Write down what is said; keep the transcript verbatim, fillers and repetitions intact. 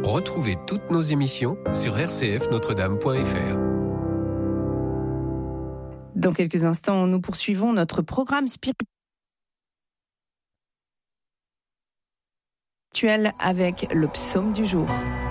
Retrouvez toutes nos émissions sur r c f notre dame point f r. Dans quelques instants, nous poursuivons notre programme spirituel avec le psaume du jour.